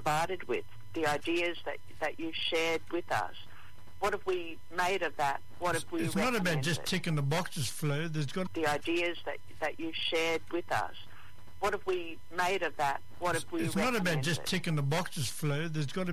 provided with, the ideas that you shared with us. What have we made of that? What have we It's not about recommended? just ticking the boxes, Flo. There's got The ideas that you shared with us. What have we made of that? What have we It's not about recommended? just ticking the boxes, Flo. There's got to